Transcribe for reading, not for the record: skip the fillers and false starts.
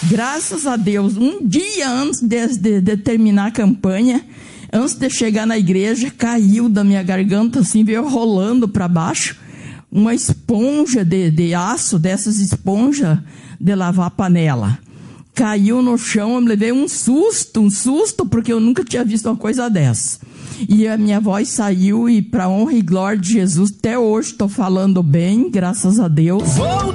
Graças a Deus, um dia antes de terminar a campanha, antes de chegar na igreja, caiu da minha garganta, assim, veio rolando para baixo, uma esponja de aço, dessas esponjas de lavar panela. Caiu no chão, eu me levei um susto, porque eu nunca tinha visto uma coisa dessa. E a minha voz saiu, e para honra e glória de Jesus, até hoje estou falando bem, graças a Deus.